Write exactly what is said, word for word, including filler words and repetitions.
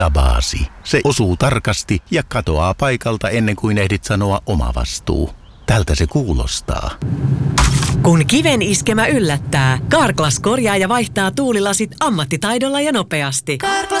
Baasi. Se osuu tarkasti ja katoaa paikalta ennen kuin ehdit sanoa oma vastuu. Tältä se kuulostaa. Kun kiven iskemä yllättää, Carglass korjaa ja vaihtaa tuulilasit ammattitaidolla ja nopeasti. Carglass